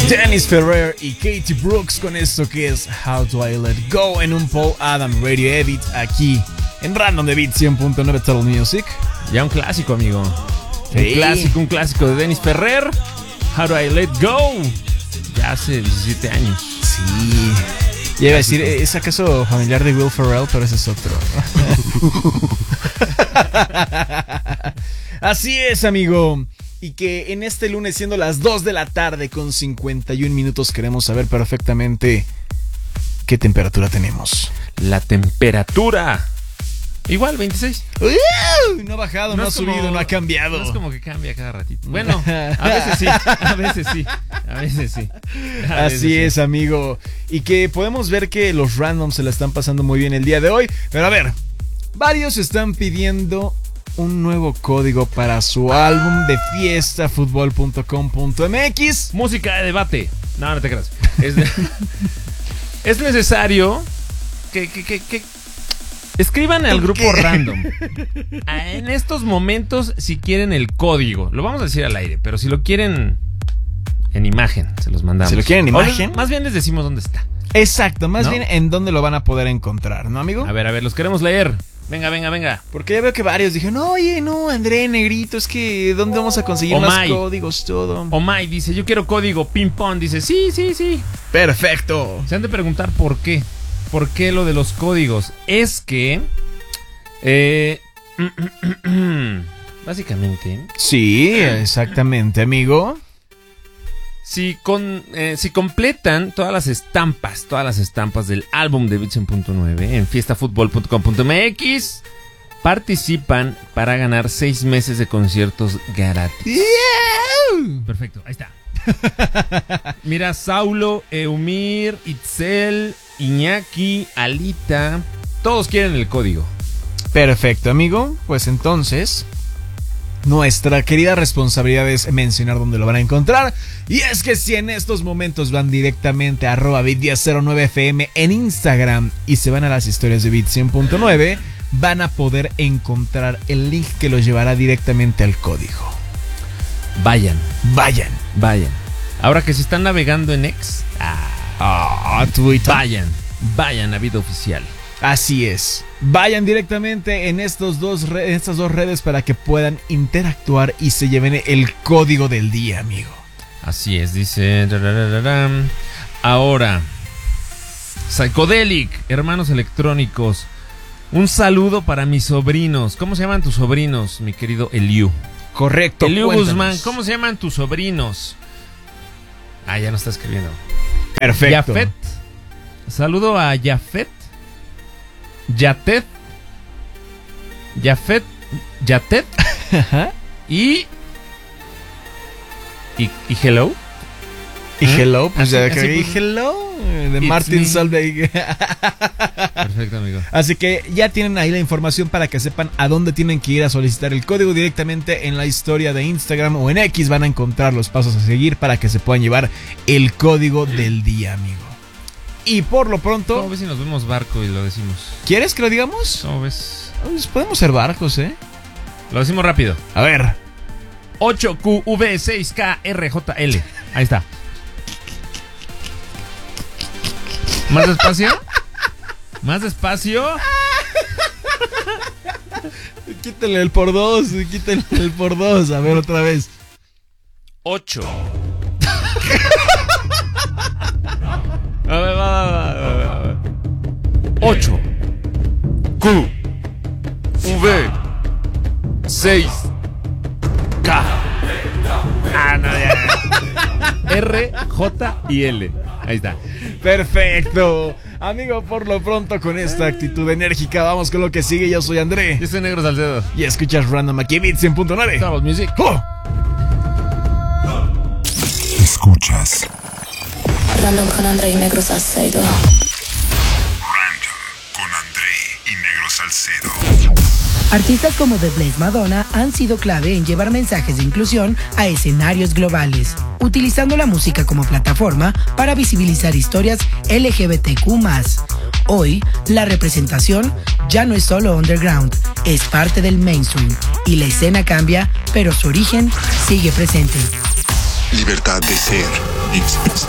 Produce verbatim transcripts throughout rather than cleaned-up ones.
Dennis Ferrer y Katie Brooks con esto que es How Do I Let Go en un Paul Adam Radio Edit aquí en Random de Beat cien punto nueve Total Music. Ya un clásico, amigo. Sí. Un clásico, un clásico de Dennis Ferrer. How Do I Let Go. Ya hace diecisiete años. Sí. Ya iba a decir, ¿es acaso familiar de Will Ferrell? Pero ese es otro. Así es, amigo. Y que en este lunes, siendo las dos de la tarde con cincuenta y un minutos, queremos saber perfectamente qué temperatura tenemos. La temperatura. Igual, veintiséis. Uh, no ha bajado, no, no ha como, subido, no ha cambiado. No es como que cambia cada ratito. Bueno, a veces sí, a veces sí, a veces sí. A Así veces es, sí. amigo. Y que podemos ver que los randoms se la están pasando muy bien el día de hoy. Pero a ver, varios están pidiendo un nuevo código para su álbum de fiesta fútbol punto com punto m x. Música de debate. No, no te creas. Es, de... es necesario que, que, que, que escriban al grupo ¿Qué? Random. En estos momentos, si quieren el código, lo vamos a decir al aire, pero si lo quieren en imagen, se los mandamos. Si lo quieren en imagen, o más bien les decimos dónde está. Exacto, más ¿no? bien en dónde lo van a poder encontrar, ¿no, amigo? A ver, a ver, los queremos leer. Venga, venga, venga. Porque ya veo que varios dijeron, no, oye, no, André, negrito, es que ¿dónde vamos a conseguir Omay. más códigos, todo? Omay dice, yo quiero código ping pong. Dice, sí, sí, sí. Perfecto. Se han de preguntar por qué. ¿Por qué lo de los códigos? Es que eh, básicamente sí, exactamente, amigo. Si, con, eh, si completan todas las estampas, todas las estampas del álbum de Beat cien punto nueve en fiesta fútbol punto com punto m x, participan para ganar seis meses de conciertos gratis. Yeah. Perfecto, ahí está. Mira, Saulo, Eumir, Itzel, Iñaki, Alita, todos quieren el código. Perfecto, amigo. Pues entonces, nuestra querida responsabilidad es mencionar dónde lo van a encontrar. Y es que si en estos momentos van directamente a arroba bit diez cero nueve F M en Instagram y se van a las historias de Beat cien punto nueve, van a poder encontrar el link que los llevará directamente al código. Vayan, Vayan. vayan. Ahora que se están navegando en X, ah, Ah, Twitter. vayan, vayan a Vida Oficial. Así es. Vayan directamente en, estos dos re- en estas dos redes para que puedan interactuar y se lleven el código del día, amigo. Así es, dice. Ahora, Psychedelic, hermanos electrónicos. Un saludo para mis sobrinos. ¿Cómo se llaman tus sobrinos, mi querido Eliu? Correcto. Eliu cuéntanos. Guzmán, ¿cómo se llaman tus sobrinos? Ah, ya no está escribiendo. Perfecto. Yafet. Saludo a Yafet. Yatet. Yafet. Yatet. y, y. Y hello. Y hello, pues Así- ya así que y pues- hello de It's Martin me. Solveig. Perfecto, amigo. Así que ya tienen ahí la información para que sepan a dónde tienen que ir a solicitar el código. Directamente en la historia de Instagram o en X van a encontrar los pasos a seguir para que se puedan llevar el código del día, amigo. Y por lo pronto, ¿Cómo ves si nos vemos barco y lo decimos? ¿quieres que lo digamos? ¿Cómo ves? Pues podemos ser barcos, ¿eh? Lo decimos rápido. A ver. ocho Q V seis K R J L. Ahí está. ¿Más despacio? ¿Más despacio? Quítale el por dos, quítale el por dos. A ver, otra vez. ocho. A ver, va, va, va, va, va. ocho. Q. V. seis. K. Ah, no, ya. R, J y L. Ahí está. Perfecto. Amigo, por lo pronto con esta actitud enérgica vamos con lo que sigue. Yo soy André. Yo soy Negro Salcedo. Y escuchas Random aquí Beat cien punto nueve. Estamos Music. ¡Oh! Escuchas Random con André y Negro Salcedo. Random con André y Negro Salcedo. Artistas como The Blaze Madonna han sido clave en llevar mensajes de inclusión a escenarios globales, utilizando la música como plataforma para visibilizar historias L G B T Q más. Hoy, la representación ya no es solo underground, es parte del mainstream, y la escena cambia, pero su origen sigue presente. Libertad de ser, expresar.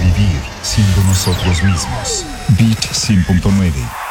vivir siendo nosotros mismos. Beat cien punto nueve.